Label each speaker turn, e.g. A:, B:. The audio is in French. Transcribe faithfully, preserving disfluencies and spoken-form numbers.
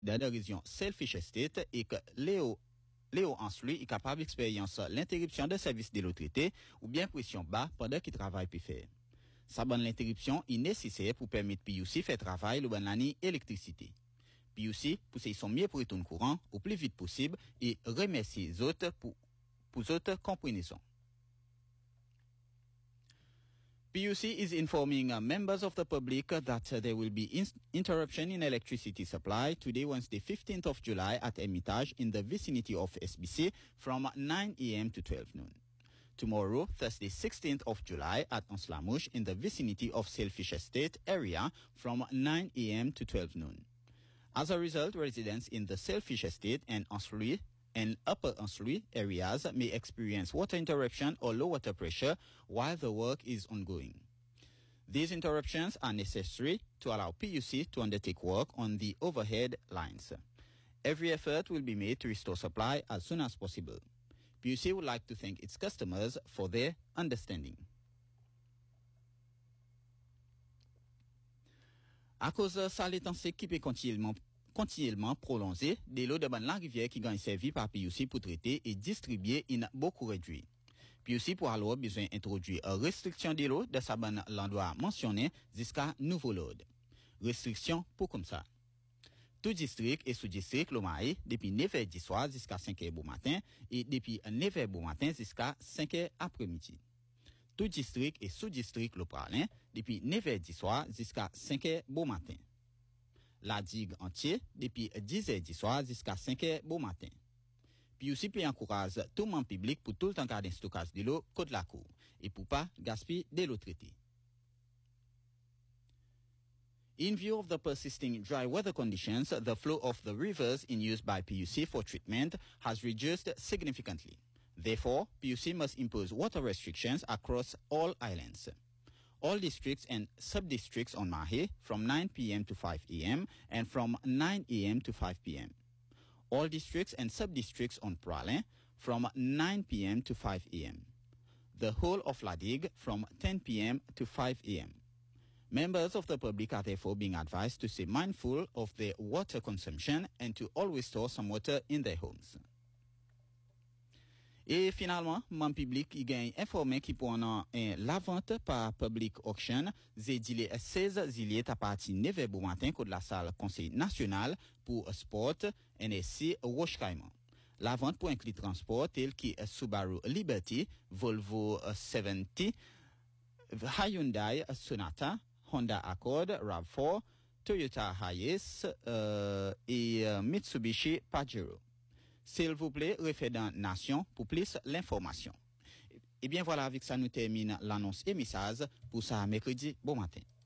A: de la région Selfish Estate et que Léo Léo Anslui est capable d'expérience l'interruption de service de l'eau traité ou bien pression bas pendant qu'il travaille puis faire. Sa bonne l'interruption est nécessaire pour permettre P U C faire travail le bon l'année électricité. P U C pousser son mieux pour retourner courant au plus vite possible et remercier les autres pour pour autres compréhension. P U C is informing uh, members of the public that uh, there will be in- interruption in electricity supply today, Wednesday, fifteenth of July at Hermitage in the vicinity of S B C from nine a.m. to twelve noon. Tomorrow, Thursday, sixteenth of July at Anslamouche in the vicinity of Selfish Estate area from nine a.m. to twelve noon. As a result, residents in the Selfish Estate and Anslui and Upper Anslui areas may experience water interruption or low water pressure while the work is ongoing. These interruptions are necessary to allow P U C to undertake work on the overhead lines. Every effort will be made to restore supply as soon as possible. P U C would like to thank its customers for their understanding. À cause de ça, l'étang sec qui peut continuellement continuellement prolongé, des lots de ban la rivière qui gagnent servi par P U C pour traiter et distribuer in beaucoup réduit. P U C pour alors besoin d'introduire une restriction des lots de sa ban l'endroit mentionné jusqu'à nouveau load. Restriction pour comme ça. Tout district et sous-district l'Omae depuis neuf heures du soir jusqu'à cinq heures du matin et depuis neuf heures du matin jusqu'à cinq heures après-midi. Tout district et sous-district l'Opralin depuis neuf heures du soir jusqu'à cinq heures du matin. La digue entière depuis dix heures du soir jusqu'à cinq heures du matin. Puis aussi, puis encourage tout le monde public pour tout le temps garder stockage de l'eau côte la cour et pour pas gaspiller de l'eau traitée. In view of the persisting dry weather conditions, the flow of the rivers in use by P U C for treatment has reduced significantly. Therefore, P U C must impose water restrictions across all islands. All districts and sub-districts on Mahé from nine p.m. to five a.m. and from nine a.m. to five p.m. All districts and sub-districts on Pralin from nine p.m. to five a.m. The whole of La Digue from ten p.m. to five a.m. Members of the public are therefore being advised to stay mindful of their water consumption and to always store some water in their homes. Et finalement, mon public y gagne informé qui pour en la vente par public auction, c'est dit seize juillet à partir de neuf heures du matin de la salle Conseil national pour sport N S C Roche-Caïman. La vente pour inclure transport tel que Subaru Liberty, Volvo soixante, Hyundai Sonata, Honda Accord RAV quatre, Toyota Hiace euh, et euh, Mitsubishi Pajero. S'il vous plaît, référent Nation pour plus l'information. Et bien voilà, avec ça nous termine l'annonce et message pour ça mercredi. Bon matin.